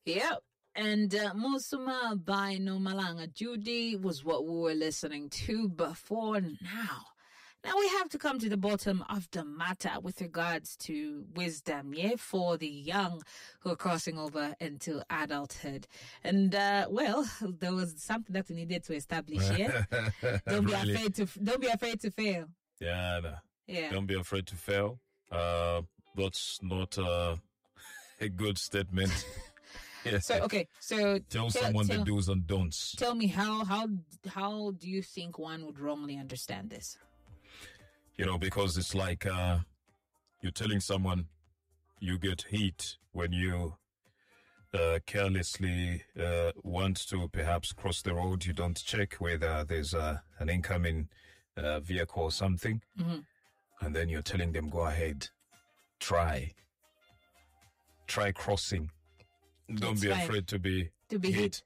Yep. And Musuma by Nomalanga Judy was what we were listening to before now. Now we have to come to the bottom of the matter with regards to wisdom, for the young who are crossing over into adulthood. And well, there was something that we needed to establish here. Don't be afraid to fail. Yeah, no. Yeah. Don't be afraid to fail. That's not a good statement. Yeah. So tell someone the do's and don'ts. Tell me how do you think one would wrongly understand this? Because it's like you're telling someone you get heat when you carelessly want to perhaps cross the road. You don't check whether there's an incoming vehicle or something. Mm-hmm. And then you're telling them, go ahead, try crossing. Don't be afraid to be hit.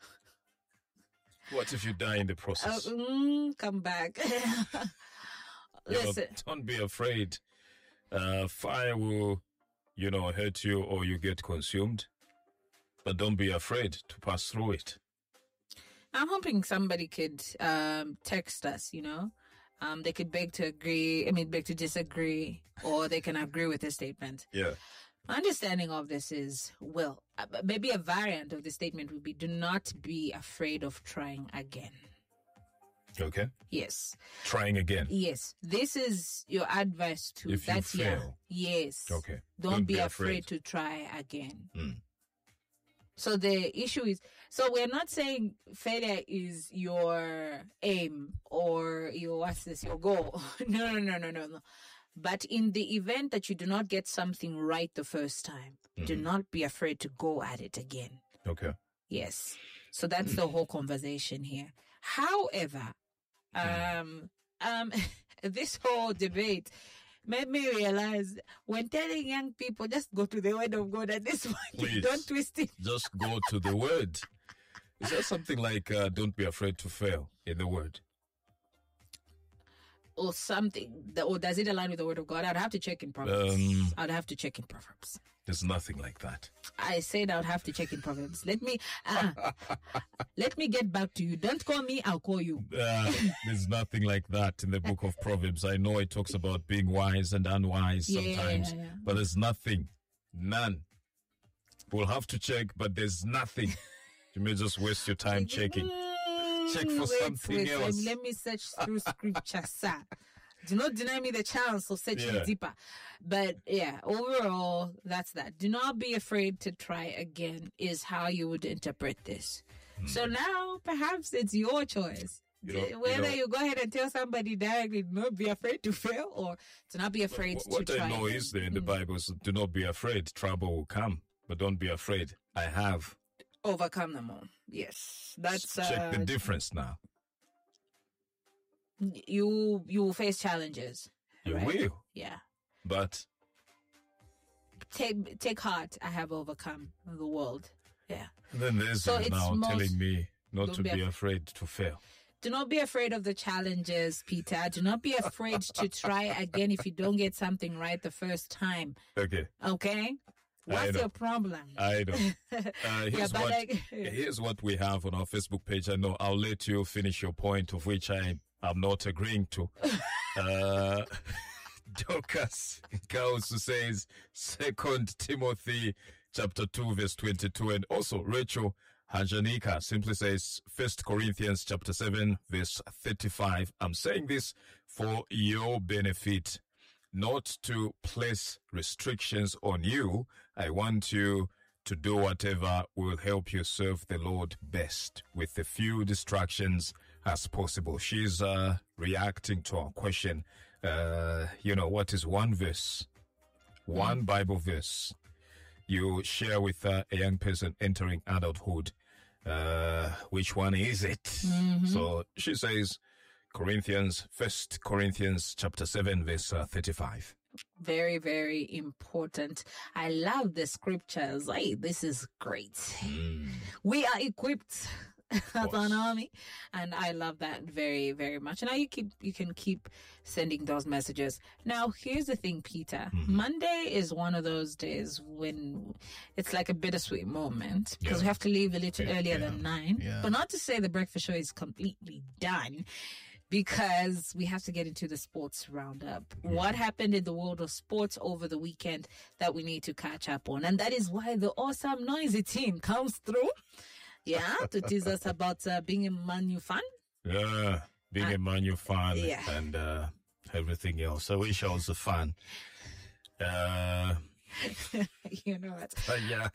What if you die in the process? Come back. Listen. Don't be afraid. Fire will, hurt you or you get consumed. But don't be afraid to pass through it. I'm hoping somebody could text us, They could beg to disagree, or they can agree with the statement. Yeah. My understanding of this is, maybe a variant of the statement would be, do not be afraid of trying again. Okay. Yes. Trying again. Yes. This is your advice to if that you fail. young. Yes. Okay. Don't be afraid to try again. So the issue is, we're not saying failure is your aim or your goal. No. But in the event that you do not get something right the first time, do not be afraid to go at it again. Okay. Yes. So that's the whole conversation here. However, this whole debate made me realize when telling young people, just go to the word of God at this point. Please, don't twist it. Just go to the word. Is there something like don't be afraid to fail in the word? Or something, or does it align with the word of God? I'd have to check in Proverbs. There's nothing like that. I said I would have to check in Proverbs. Let me get back to you. Don't call me, I'll call you. There's nothing like that in the book of Proverbs. I know it talks about being wise and unwise sometimes, but there's none. We'll have to check, but there's nothing. You may just waste your time checking. Check for something else. Let me search through scripture, sir. Do not deny me the chance of searching deeper. But overall, that's that. Do not be afraid to try again is how you would interpret this. So now, perhaps it's your choice. Whether you go ahead and tell somebody directly, not be afraid to fail, or to not be afraid to try. What I know is there in the Bible is, do not be afraid. Trouble will come, but don't be afraid. I have overcome them all. Yes, that's check the difference now. You will face challenges. You will. Yeah. But take heart. I have overcome the world. Yeah. And then there's now telling me not to be afraid to fail. Do not be afraid of the challenges, Peter. Do not be afraid to try again if you don't get something right the first time. Okay. What's your problem? I know. Here's what we have on our Facebook page. I know I'll let you finish your point, of which I am not agreeing to. Dorcas Kausu says 2 Timothy chapter 2 verse 22, and also Rachel Hanjanika simply says 1 Corinthians chapter 7 verse 35. I'm saying this for your benefit, not to place restrictions on you. I want you to do whatever will help you serve the Lord best with a few distractions as possible. She's reacting to our question. What is one verse, one Bible verse you share with a young person entering adulthood? Which one is it? So she says 1 Corinthians chapter 7 verse 35. Very, very important. I love the scriptures. Hey, this is great. We are equipped autonomy, and I love that very, very much. And now you can keep sending those messages. Now, here's the thing, Peter. Monday is one of those days when it's like a bittersweet moment because we have to leave a little earlier than 9. Yeah. But not to say the breakfast show is completely done, because we have to get into the sports roundup. What happened in the world of sports over the weekend that we need to catch up on? And that is why the awesome Noisy team comes through, to tease us about being a Man U fan. Yeah, being a Man U fan and everything else. I wish I was a fan. You know what? Yeah.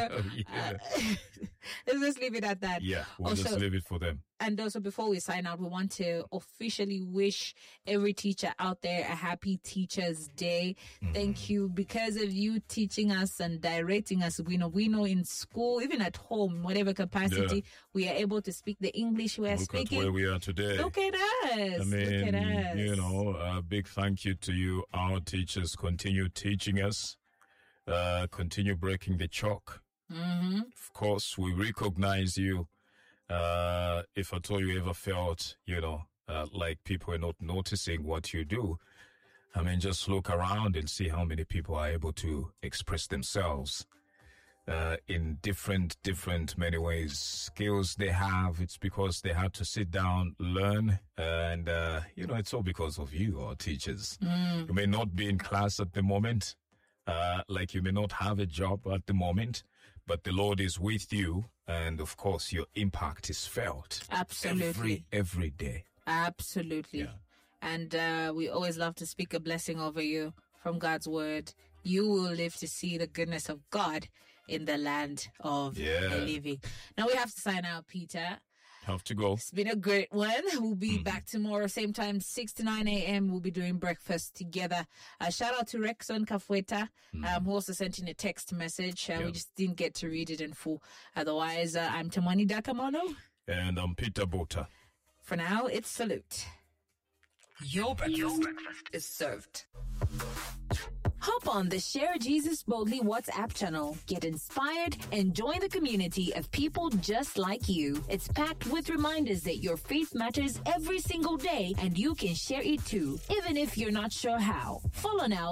Let's just leave it at that. Yeah, we'll Also, just leave it for them. And also, before we sign out, we want to officially wish every teacher out there a happy Teachers' Day. Thank you. Because of you teaching us and directing us, we know in school, even at home, whatever capacity, we are able to speak the English we are speaking. Look at where we are today. Look at us. I mean, Look at us. a big thank you to you, our teachers. Continue teaching us. Continue breaking the chalk. Of course, we recognize you. If at all you ever felt, like people are not noticing what you do, I mean, just look around and see how many people are able to express themselves in different many ways. Skills they have, it's because they had to sit down, learn, and, it's all because of you, our teachers. You may not be in class at the moment, like you may not have a job at the moment, but the Lord is with you, and of course your impact is felt. Absolutely. Every day. Absolutely. Yeah. And we always love to speak a blessing over you from God's word. You will live to see the goodness of God in the land of the living. Now we have to sign out, Peter. Have to go. It's been a great one. We'll be back tomorrow, same time, 6 to 9 a.m. We'll be doing breakfast together. Shout out to Rexon Kafueta, who also sent in a text message. We just didn't get to read it in full. Otherwise, I'm Tamani Dakamono. And I'm Peter Bota. For now, it's salute. Your breakfast is served. Hop on the Share Jesus Boldly WhatsApp channel. Get inspired and join the community of people just like you. It's packed with reminders that your faith matters every single day and you can share it too, even if you're not sure how. Follow now